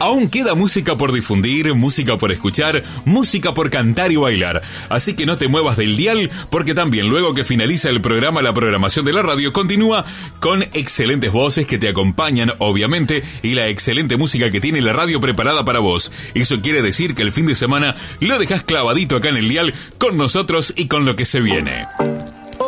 Aún queda música por difundir, música por escuchar, música por cantar y bailar. Así que no te muevas del dial, porque también luego que finaliza el programa, la programación de la radio continúa con excelentes voces que te acompañan, obviamente, y la excelente música que tiene la radio preparada para vos. Eso quiere decir que el fin de semana lo dejás clavadito acá en el dial con nosotros y con lo que se viene.